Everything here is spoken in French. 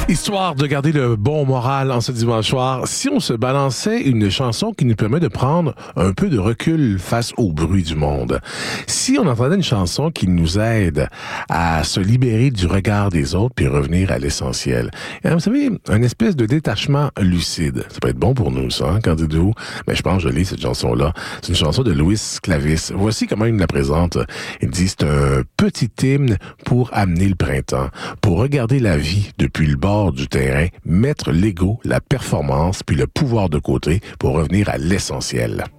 Histoire de garder le bon moral en ce dimanche soir, si on se balançait une chanson qui nous permet de prendre un peu de recul face au bruit du monde, si on entendait une chanson qui nous aide à se libérer du regard des autres puis revenir à l'essentiel, et vous savez, un espèce de détachement lucide, ça peut être bon pour nous, ça, hein? Qu'en dites-vous? Ben, je pense que je lis cette chanson-là. C'est une chanson de Louis Clavis. Voici comment il nous la présente. Il dit, c'est un petit hymne pour amener le printemps, pour regarder la vie depuis le bord du terrain, mettre l'ego, la performance, puis le pouvoir de côté pour revenir à l'essentiel.